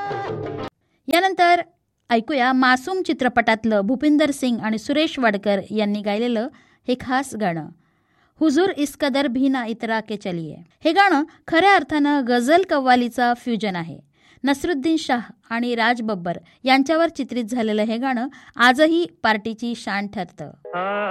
यानंतर ऐकूया मासूम चित्रपटातलं भूपिंदर सिंग आणि सुरेश वाडकर यांनी गायलेलं हे खास गाणं, हुजूर इस कदर भी ना इतरा के चलिए. हे गाणं खऱ्या अर्थानं गझल कव्वालीचा फ्युजन आहे. नसरुद्दीन शाह आणि राज बब्बर यांच्यावर चित्रित झालेलं हे गाणं आजही पार्टीची शान ठरतं.